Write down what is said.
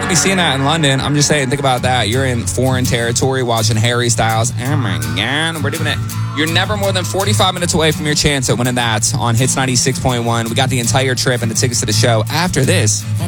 be seeing that in London. I'm just saying, think about that. You're in foreign territory watching Harry Styles. Oh my God, we're doing it. You're never more than 45 minutes away from your chance at winning that on Hits 96.1. We got the entire trip and the tickets to the show after this.